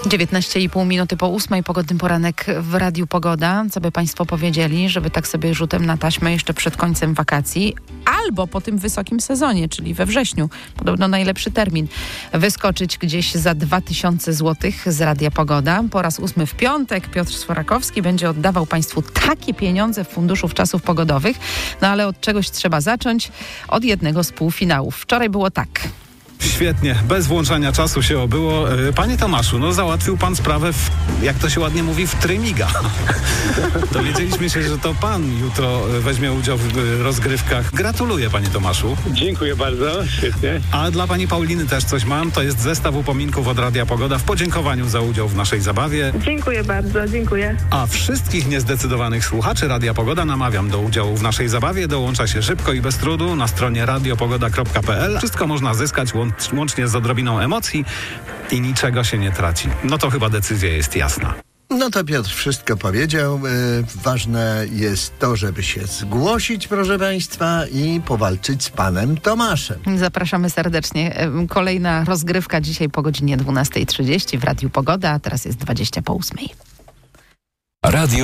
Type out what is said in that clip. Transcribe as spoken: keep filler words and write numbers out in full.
dziewiętnaście i pół minuty po ósmej, pogodny poranek w Radiu Pogoda. Co by Państwo powiedzieli, żeby tak sobie rzutem na taśmę jeszcze przed końcem wakacji albo po tym wysokim sezonie, czyli we wrześniu, podobno najlepszy termin, wyskoczyć gdzieś za dwa tysiące złotych z Radia Pogoda. Po raz ósmy w piątek Piotr Sforakowski będzie oddawał Państwu takie pieniądze w Funduszu Czasów Pogodowych, no ale od czegoś trzeba zacząć, od jednego z półfinałów. Wczoraj było tak. Świetnie, bez włączania czasu się obyło. Panie Tomaszu, no załatwił pan sprawę, w, jak to się ładnie mówi, w trymiga. Dowiedzieliśmy się, że to pan jutro weźmie udział w rozgrywkach. Gratuluję, panie Tomaszu. Dziękuję bardzo, świetnie. A dla pani Pauliny też coś mam. To jest zestaw upominków od Radia Pogoda w podziękowaniu za udział w naszej zabawie. Dziękuję bardzo, dziękuję. A wszystkich niezdecydowanych słuchaczy Radia Pogoda namawiam do udziału w naszej zabawie. Dołącza się szybko i bez trudu na stronie radiopogoda kropka p l. Wszystko można zyskać łącznie z odrobiną emocji i niczego się nie traci. No to chyba decyzja jest jasna. No to Piotr wszystko powiedział. Yy, ważne jest to, żeby się zgłosić, proszę Państwa, i powalczyć z panem Tomaszem. Zapraszamy serdecznie. Kolejna rozgrywka dzisiaj po godzinie dwunastej trzydzieści w Radiu Pogoda, a teraz jest dwadzieścia po ósmej. Radio